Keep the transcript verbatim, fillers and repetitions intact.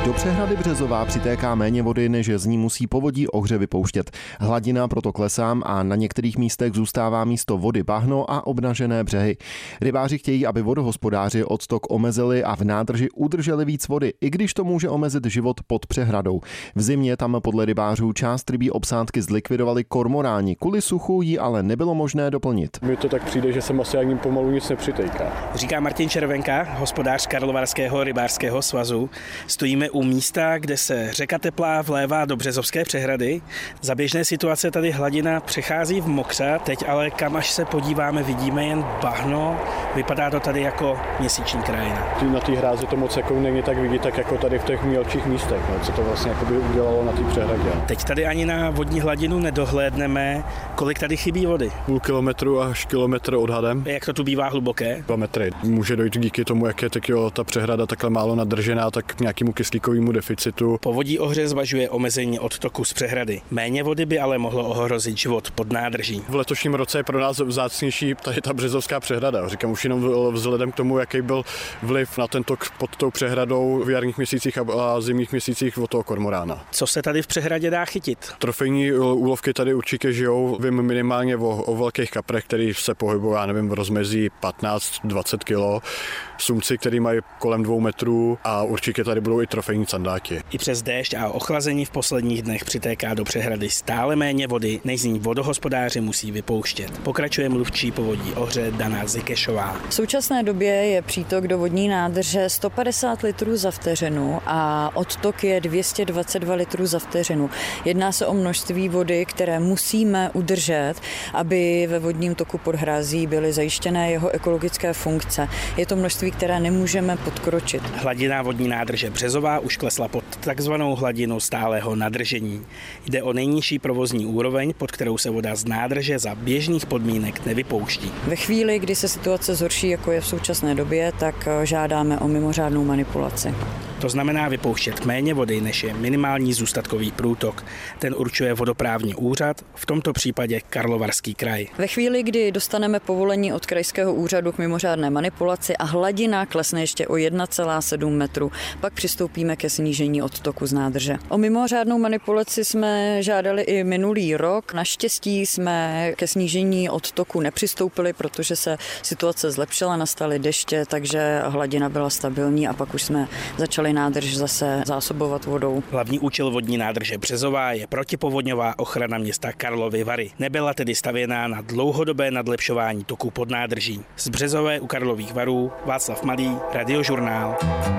Do přehrady Březová přitéká méně vody, než z ní musí povodí Ohře vypouštět. Hladina proto klesá a na některých místech zůstává místo vody bahno a obnažené břehy. Rybáři chtějí, aby vodohospodáři odtok omezili a v nádrži udrželi víc vody, i když to může omezit život pod přehradou. V zimě tam podle rybářů část rybí obsádky zlikvidovali kormoráni, kvůli suchu ji ale nebylo možné doplnit. Mně to tak přijde, že se asi ani pomalu nic nepřitéká. Říká Martin Červenka, hospodář Karlovarského rybářského svazu. Stojíme u místa, kde se řeka Teplá vlévá do Březovské přehrady. Za běžné situace tady hladina přechází v mokřad, teď ale kam až se podíváme, vidíme jen bahno. Vypadá to tady jako měsíční krajina. Na té hrázi to moc jako není tak vidět, tak jako tady v těch mělčích místech, no, co to vlastně by udělalo na té přehradě. Teď tady ani na vodní hladinu nedohlédneme, kolik tady chybí vody. Půl kilometru až kilometr odhadem. Jak to tu bývá hluboké? Dva metry. Může dojít díky tomu, jak je tak jo, ta přehrada takhle málo nadržená, tak k nějakému kyslíkovému deficitu. Povodí Ohře zvažuje omezení odtoku z přehrady. Méně vody by ale mohlo ohrozit život pod nádrží. V letošním roce je pro nás vzácnější tady ta Březovská přehrada. Říkám už jenom vzhledem k tomu, jaký byl vliv na ten tok pod tou přehradou v jarních měsících a zimních měsících od toho kormorána. Co se tady v přehradě dá chytit? Trofejní úlovky tady určitě žijou. Vím minimálně o, o velkých kaprech, který se pohybují, já nevím, v rozmezí patnáct dvacet kilo. Sumci, který mají kolem dvou metrů a určitě tady budou i trofejní sandáti. I přes déšť a ochlazení v posledních dnech přitéká do přehrady stále méně vody, než z ní vodohospodáři musí vypouštět. Pokračuje mluvčí povodí Ohře Dana Zikešová. V současné době je přítok do vodní nádrže sto padesát litrů za vteřinu a odtok je dvě stě dvacet dva litrů za vteřinu. Jedná se o množství vody, které musíme udržet, aby ve vodním toku pod hrází byly zajištěné jeho ekologické funkce. Je to množství, které nemůžeme podkročit. Hladina vodní nádrže Březová už klesla pod takzvanou hladinu stálého nadržení. Jde o nejnižší provozní úroveň, pod kterou se voda z nádrže za běžných podmínek nevypouští. Ve chvíli, kdy se situace zhorší, jako je v současné době, tak žádáme o mimořádnou manipulaci. To znamená vypouštět méně vody, než je minimální zůstatkový průtok. Ten určuje vodoprávní úřad, v tomto případě Karlovarský kraj. Ve chvíli, kdy dostaneme povolení od krajského úřadu k mimořádné manipulaci a hladina klesne ještě o jedna celá sedm metru, pak přistoupíme ke snížení odtoku z nádrže. O mimořádnou manipulaci jsme žádali i minulý rok. Naštěstí jsme ke snížení odtoku nepřistoupili, protože se situace zlepšila, nastaly deště, takže hladina byla stabilní a pak už jsme začali nádrž zase zásobovat vodou. Hlavní účel vodní nádrže Březová je protipovodňová ochrana města Karlovy Vary. Nebyla tedy stavěná na dlouhodobé nadlepšování toku pod nádrží. Z Březové u Karlových Varů Václav Malý, Radiožurnál.